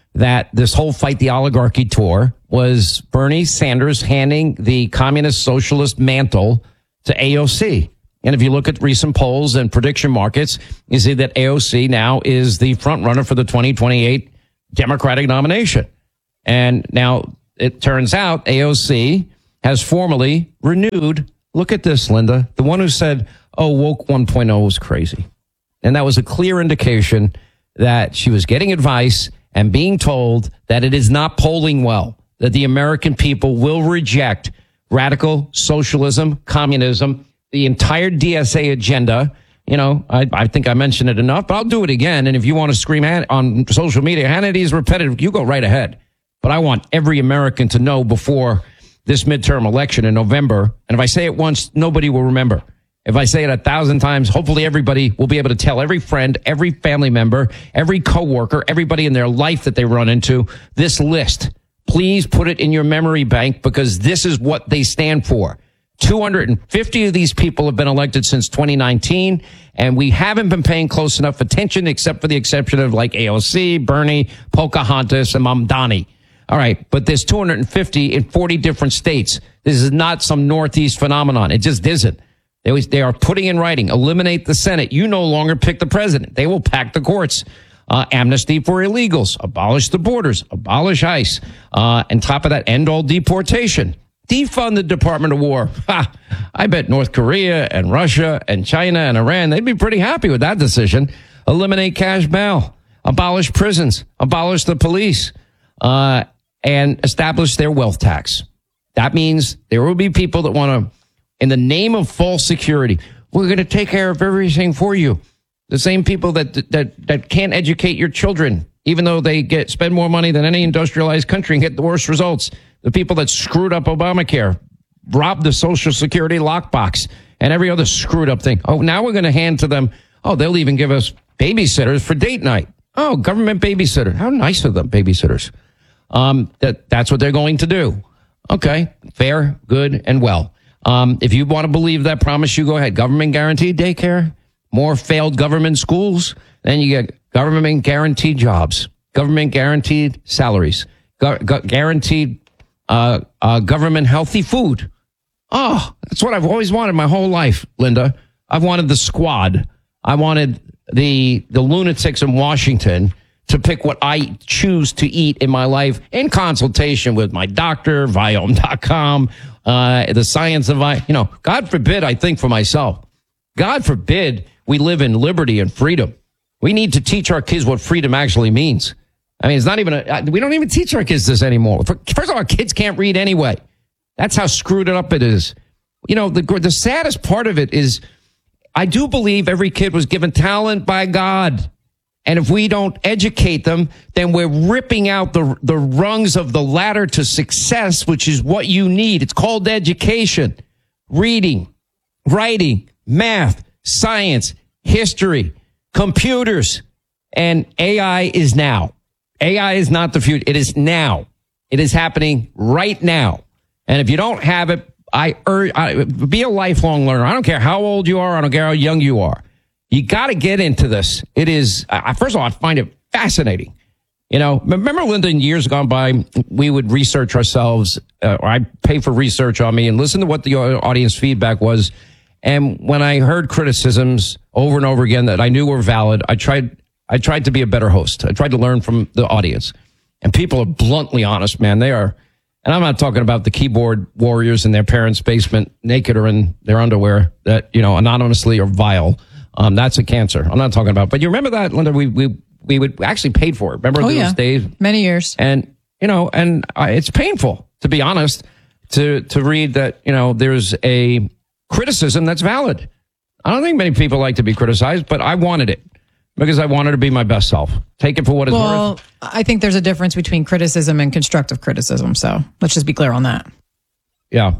that this whole Fight the Oligarchy tour was Bernie Sanders handing the communist socialist mantle to A O C. And if you look at recent polls and prediction markets, you see that A O C now is the front runner for the twenty twenty-eight Democratic nomination. And now it turns out A O C has formally renewed. Look at this, Linda. The one who said, oh, woke one point oh was crazy. And that was a clear indication that she was getting advice and being told that it is not polling well, that the American people will reject radical socialism, communism, the entire D S A agenda. You know, I, I think I mentioned it enough, but I'll do it again. And if you want to scream at on social media, Hannity is repetitive, you go right ahead. But I want every American to know before this midterm election in November. And if I say it once, nobody will remember. If I say it a thousand times, hopefully everybody will be able to tell every friend, every family member, every coworker, everybody in their life that they run into this list. Please put it in your memory bank because this is what they stand for. two hundred fifty of these people have been elected since twenty nineteen, and we haven't been paying close enough attention except for the exception of like A O C, Bernie, Pocahontas, and Mamdani. All right, but there's two hundred fifty in forty different states. This is not some Northeast phenomenon. It just isn't. They, always, they are putting in writing, eliminate the Senate. You no longer pick the president. They will pack the courts. Uh, amnesty for illegals, abolish the borders, abolish ICE. Uh, and top of that, end all deportation. Defund the Department of War. Ha! I bet North Korea and Russia and China and Iran, they'd be pretty happy with that decision. Eliminate cash bail, abolish prisons, abolish the police, uh, and establish their wealth tax. That means there will be people that want to, in the name of false security, we're going to take care of everything for you. The same people that that that can't educate your children, even though they get spend more money than any industrialized country and get the worst results. The people that screwed up Obamacare, robbed the Social Security lockbox, and every other screwed up thing. Oh, now we're going to hand to them. Oh, they'll even give us babysitters for date night. Oh, government babysitter. How nice of them, babysitters. Um, that that's what they're going to do. Okay, fair, good, and well. Um, if you want to believe that promise, you go ahead. Government guaranteed daycare, more failed government schools, then you get government guaranteed jobs, government guaranteed salaries, gu- gu- guaranteed uh, uh, government healthy food. Oh, that's what I've always wanted my whole life, Linda. I've wanted the squad. I wanted the the lunatics in Washington to pick what I choose to eat in my life in consultation with my doctor, Viome dot com, uh, the science of, I, you know, God forbid I think for myself. God forbid we live in liberty and freedom. We need to teach our kids what freedom actually means. I mean, it's not even a, we don't even teach our kids this anymore. First of all, our kids can't read anyway. That's how screwed up it is. You know, the the saddest part of it is I do believe every kid was given talent by God. And if we don't educate them, then we're ripping out the the rungs of the ladder to success, which is what you need. It's called education, reading, writing, math, science, history, computers, and A I is now. A I is not the future. It is now. It is happening right now. And if you don't have it, I urge, I, be a lifelong learner. I don't care how old you are. I don't care how young you are. You got to get into this. It is, uh, first of all, I find it fascinating. You know, remember, Linda, in years gone by, we would research ourselves, uh, or I pay for research on me and listen to what the audience feedback was. And when I heard criticisms over and over again that I knew were valid, I tried, I tried to be a better host. I tried to learn from the audience. And people are bluntly honest, man. They are. And I'm not talking about the keyboard warriors in their parents' basement, naked or in their underwear, that, you know, anonymously or vile. Um, that's a cancer. I'm not talking about. But you remember that, Linda? We we we would actually paid for it. Remember oh, those yeah. days? Many years. And you know, and uh, it's painful, to be honest, to to read that, you know, there's a criticism that's valid. I don't think many people like to be criticized, but I wanted it because I wanted to be my best self. Take it for what it's well, worth. I think there's a difference between criticism and constructive criticism. So let's just be clear on that. Yeah.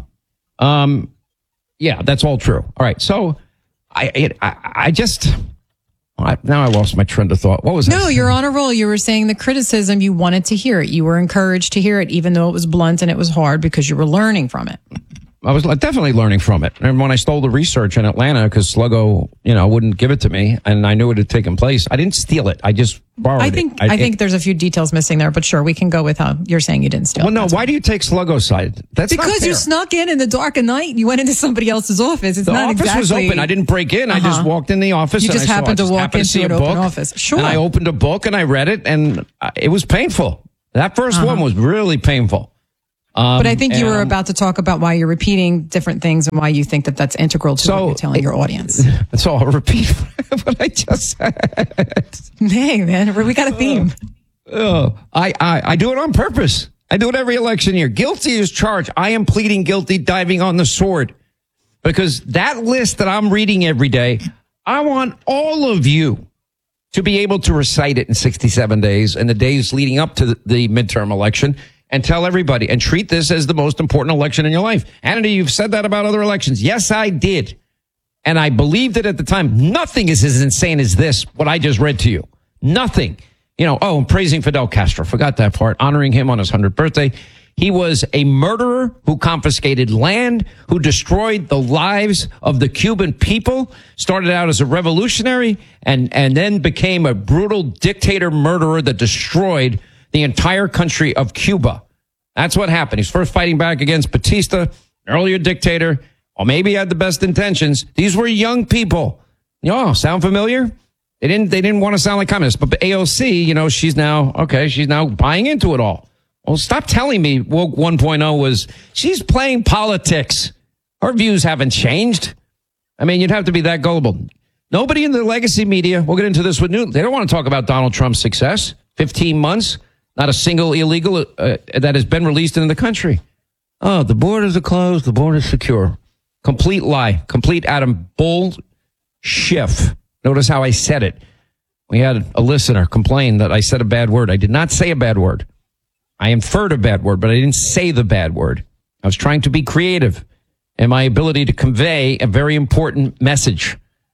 Um, yeah, that's all true. All right. So I, it, I, I just, I, now I lost my train of thought. What was No, you're on a roll. You were saying the criticism, you wanted to hear it. You were encouraged to hear it, even though it was blunt and it was hard because you were learning from it. I was definitely learning from it. And when I stole the research in Atlanta, because Sluggo, you know, wouldn't give it to me, and I knew it had taken place, I didn't steal it. I just borrowed I think it. I, I think there's a few details missing there, but sure, we can go with how you're saying you didn't steal. Well, no. That's Why do you take Sluggo's side? That's not because fair. you snuck in in the dark of night. You went into somebody else's office. It's The not office exactly. was open. I didn't break in. I just Uh-huh. walked in the office. You and just I saw- happened I to just walk happened into see an a open book, office. Sure. And I opened a book and I read it, and uh, it was painful. That first Uh-huh. one was really painful. Um, But I think you were and- about to talk about why you're repeating different things and why you think that that's integral to what you're telling your audience. So I'll repeat what I just said. Hey, man, we got a theme. Oh, I, I, I do it on purpose. I do it every election year. Guilty is charged. I am pleading guilty, diving on the sword. Because that list that I'm reading every day, I want all of you to be able to recite it in sixty-seven days and the days leading up to the, the midterm election and tell everybody and treat this as the most important election in your life. Hannity, you've said that about other elections. Yes, I did. And I believed it at the time. Nothing is as insane as this, what I just read to you. Nothing. You know, oh, praising Fidel Castro. Forgot that part. Honoring him on his hundredth birthday. He was a murderer who confiscated land, who destroyed the lives of the Cuban people, started out as a revolutionary, and, and then became a brutal dictator murderer that destroyed the entire country of Cuba. That's what happened. He's first fighting back against Batista, earlier dictator, or maybe he had the best intentions. These were young people. You know, sound familiar? They didn't, they didn't want to sound like communists, but A O C, you know, she's now, okay, she's now buying into it all. Well, stop telling me Woke one point oh was, she's playing politics. Her views haven't changed. I mean, you'd have to be that gullible. Nobody in the legacy media, we'll get into this with Newton, they don't want to talk about Donald Trump's success. fifteen months, not a single illegal uh, that has been released into the country. Oh, the borders are closed, the borders secure. Complete lie, complete Adam Bull Schiff. Notice how I said it. We had a listener complain that I said a bad word. I did not say a bad word. I inferred a bad word, but I didn't say the bad word. I was trying to be creative in my ability to convey a very important message.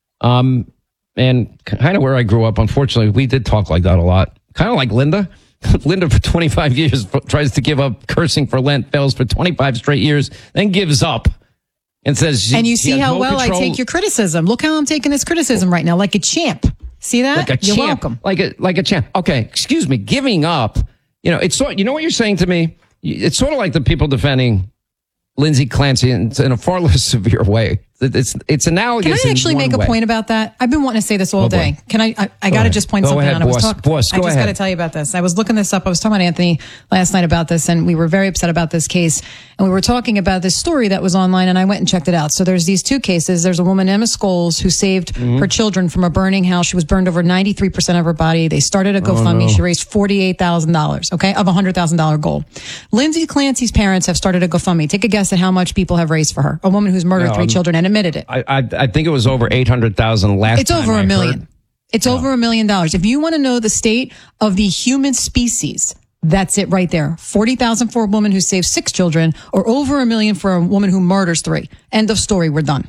Um, and kind of where I grew up, unfortunately, we did talk like that a lot. Kind of like Linda. Linda for twenty-five years tries to give up cursing for Lent, fails for twenty-five straight years, then gives up and says, she, And you she see has how no well control. I take your criticism. Look how I'm taking this criticism right now, like a champ. See that? Like a You're champ. welcome. Like a, like a champ. Okay, excuse me. Giving up. You know, it's sort, you know what you're saying to me? It's sort of like the people defending Lindsay Clancy in, in a far less severe way. It's it's analogous. Can I actually in make one a way. point about that? I've been wanting to say this all Oh, boy. day. Can I? I, I Go got to ahead. just point Go something ahead, out. I was boss. talking. Boss, I go just got to ahead. tell you about this. I was looking this up. I was talking about Anthony last night about this, and we were very upset about this case. And we were talking about this story that was online, and I went and checked it out. So there's these two cases. There's a woman, Emma Scholes, who saved Mm-hmm. her children from a burning house. She was burned over ninety-three percent of her body. They started a GoFundMe. no. She raised forty-eight thousand dollars. Okay, of a hundred thousand dollar goal. Lindsay Clancy's parents have started a GoFundMe. Take a guess at how much people have raised for her. A woman who's murdered No, three I'm- children and admitted it. I, I I think it was over eight hundred thousand last It's time over I a million. heard. It's over a million dollars. If you want to know the state of the human species, that's it right there. forty thousand for a woman who saves six children, or over a million for a woman who murders three. End of story. We're done.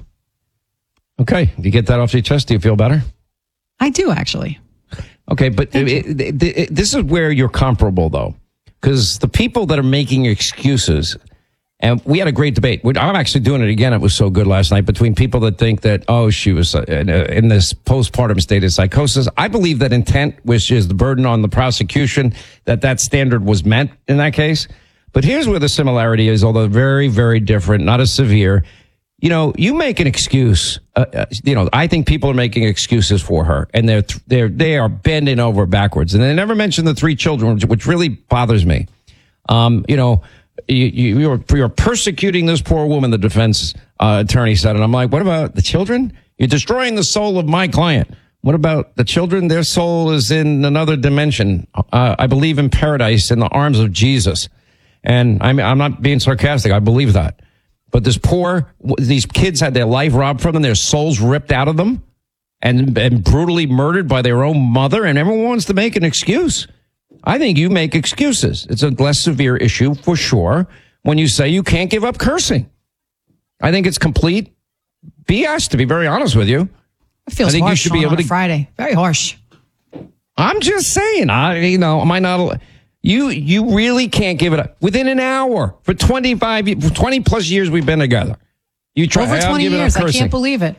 Okay, you get that off your chest. Do you feel better? I do, actually. Okay, but it, it, it, this is where you're comparable, though, because the people that are making excuses, and we had a great debate. We- I'm actually doing it again. It was so good last night between people that think that, oh, she was uh, in, uh, in this postpartum state of psychosis. I believe that intent, which is the burden on the prosecution, that that standard was met in that case. But here's where the similarity is, although very, very different, not as severe. You know, you make an excuse. Uh, uh, you know, I think people are making excuses for her, and they're they're they are bending over backwards. And they never mention the three children, which, which really bothers me. Um, you know, you, you you're you're persecuting this poor woman. The defense uh, attorney said, and I'm like, what about the children? You're destroying the soul of my client. What about the children? Their soul is in another dimension. Uh, I believe in paradise in the arms of Jesus, and I'm I'm not being sarcastic. I believe that. But this poor, these kids had their life robbed from them, their souls ripped out of them, and, and brutally murdered by their own mother, and everyone wants to make an excuse. I think you make excuses. It's a less severe issue for sure when you say you can't give up cursing. I think it's complete B S, to be very honest with you. It feels I think harsh you should be on able a to. Friday. Very harsh. I'm just saying, I, you know, am I not? You you really can't give it up. Within an hour, for twenty-five, for twenty plus years we've been together. You try Over twenty years. I can't believe it.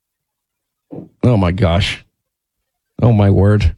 Oh my gosh. Oh my word.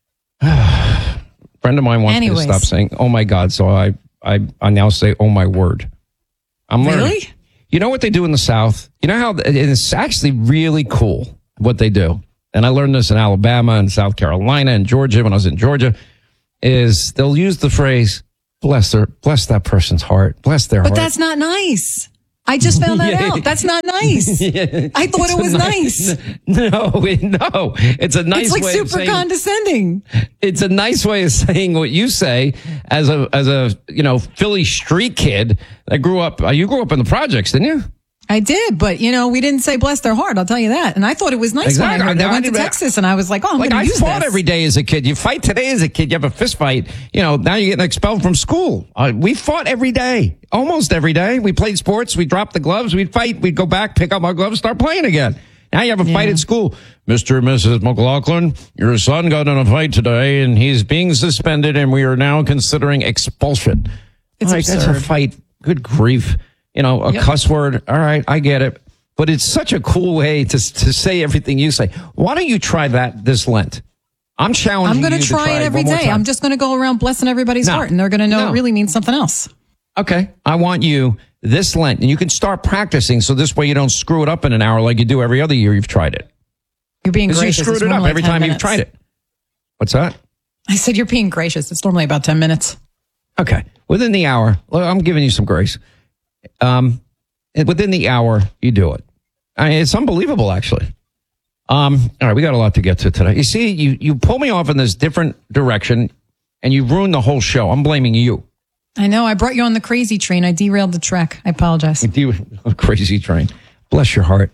A friend of mine wants Anyways. me to stop saying, oh my God. So I, I, I now say, oh my word. I'm learning. Really? You know what they do in the South? You know how it's actually really cool what they do. And I learned this in Alabama and South Carolina and Georgia when I was in Georgia, is they'll use the phrase, bless their, bless that person's heart, bless their But heart. that's not nice. I just found that Yeah. out. That's not nice. Yeah. I thought It's it a was nice. No, no. It's a nice It's like way super of saying, condescending. it's a nice way of saying what you say as a as a you know Philly street kid that grew up. Uh, you grew up in the projects, didn't you? I did, but you know, we didn't say bless their heart. I'll tell you that. And I thought it was nice Exactly. when I heard that. I I went to did- Texas and I was like, oh, I'm Like going I to use fought this. every day as a kid. You fight today as a kid. You have a fist fight. You know now you're getting expelled from school. Uh, we fought every day, almost every day. We played sports. We dropped the gloves. We'd fight. We'd go back, pick up our gloves, start playing again. Now you have a fight at school. Mister and Missus McLaughlin, your son got in a fight today and he's being suspended and we are now considering expulsion. It's Like, that's absurd. a fight. Good grief. You know, a Yep. cuss word. All right, I get it. But it's such a cool way to to say everything you say. Why don't you try that this Lent? I'm challenging I'm going you to try it every one more day. time. I'm just going to go around blessing everybody's No. heart and they're going to know No. it really means something else. Okay. I want you this Lent, and you can start practicing so this way you don't screw it up in an hour like you do every other year you've tried it. You're being 'Cause you gracious. screwed It's it up normally every ten time you've minutes. tried it. What's that? I said you're being gracious. It's normally about ten minutes. Okay. Within the hour, well, I'm giving you some grace. Um, and within the hour, you do it. I mean, it's unbelievable, actually. Um, all right, we got a lot to get to today. You see, you, you pull me off in this different direction, and you ruined the whole show. I'm blaming you. I know. I brought you on the crazy train. I derailed the trek. I apologize. You a crazy train. Bless your heart.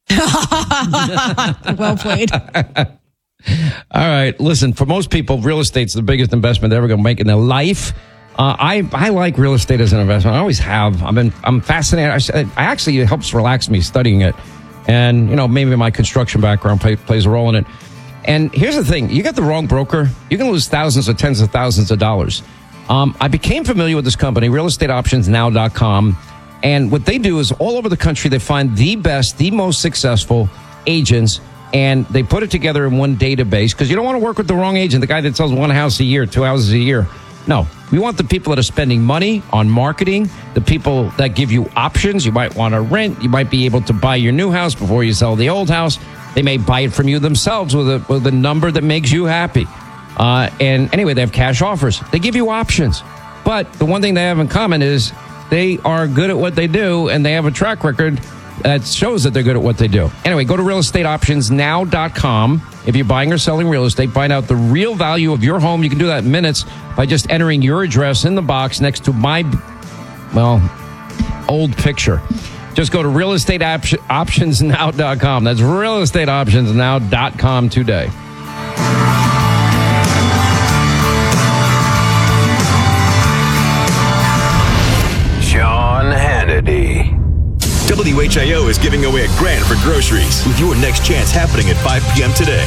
Well played. All right, listen. For most people, real estate's the biggest investment they're ever going to make in their life. Uh, I I like real estate as an investment. I always have. I've been I'm fascinated. I, I actually it helps relax me studying it, and you know maybe my construction background play, plays a role in it. And here's the thing: you get the wrong broker, you can lose thousands or tens of thousands of dollars. Um, I became familiar with this company, real estate options now dot com, and what they do is all over the country they find the best, the most successful agents. And they put it together in one database because you don't want to work with the wrong agent, the guy that sells one house a year, two houses a year. No, we want the people that are spending money on marketing, the people that give you options. You might want to rent. You might be able to buy your new house before you sell the old house. They may buy it from you themselves with a, with a number that makes you happy. Uh, and anyway, they have cash offers. They give you options. But the one thing they have in common is they are good at what they do and they have a track record that shows that they're good at what they do. Anyway, go to real estate options now dot com. If you're buying or selling real estate, find out the real value of your home. You can do that in minutes by just entering your address in the box next to my, well, old picture. Just go to real estate options now dot com. That's real estate options now dot com today. Sean Hannity. W H I O is giving away a grand for groceries with your next chance happening at five p.m. today.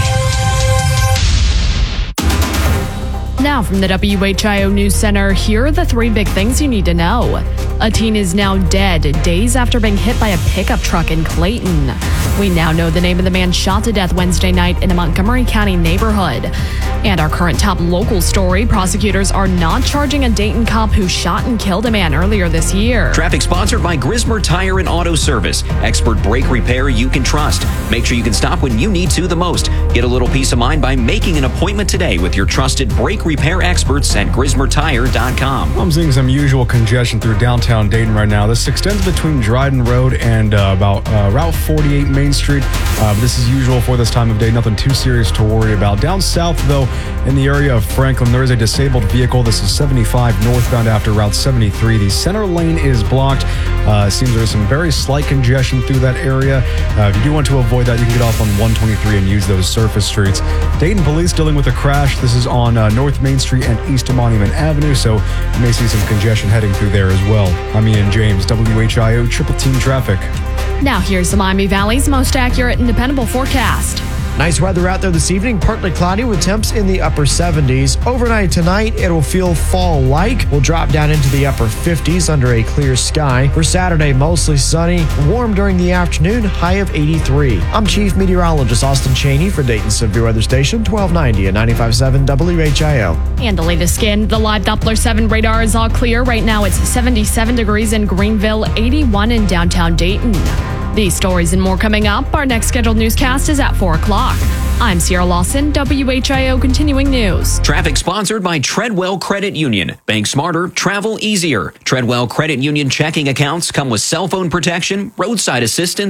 Now from the W H I O News Center, here are the three big things you need to know. A teen is now dead days after being hit by a pickup truck in Clayton. We now know the name of the man shot to death Wednesday night in a Montgomery County neighborhood. And our current top local story, prosecutors are not charging a Dayton cop who shot and killed a man earlier this year. Traffic sponsored by Grismer Tire and Auto Service. Expert brake repair you can trust. Make sure you can stop when you need to the most. Get a little peace of mind by making an appointment today with your trusted brake repair experts at grismer tire dot com. I'm seeing some usual congestion through downtown Dayton right now. This extends between Dryden Road and uh, about uh, Route forty-eight Main Street. Uh, this is usual for this time of day. Nothing too serious to worry about. Down south, though, in the area of Franklin, there is a disabled vehicle. This is seventy-five northbound after Route seventy-three. The center lane is blocked. Uh, it seems there's some very slight congestion through that area. Uh, if you do want to avoid that, you can get off on one twenty-three and use those surface streets. Dayton police dealing with a crash. This is on uh, North Main Street and East of Monument Avenue, so you may see some congestion heading through there as well. I'm Ian James, W H I O Triple Team Traffic. Now here's the Miami Valley's most accurate and dependable forecast. Nice weather out there this evening, partly cloudy with temps in the upper seventies. Overnight tonight, it'll feel fall-like. We'll drop down into the upper fifties under a clear sky. For Saturday, mostly sunny, warm during the afternoon, high of eighty-three. I'm Chief Meteorologist Austin Cheney for Dayton Severe Weather Station, twelve ninety and ninety-five point seven W H I O. And the latest skin, the live Doppler seven radar is all clear. Right now it's seventy-seven degrees in Greenville, eighty-one in downtown Dayton. These stories and more coming up. Our next scheduled newscast is at four o'clock. I'm Sierra Lawson, W H I O Continuing News. Traffic sponsored by Treadwell Credit Union. Bank smarter, travel easier. Treadwell Credit Union checking accounts come with cell phone protection, roadside assistance,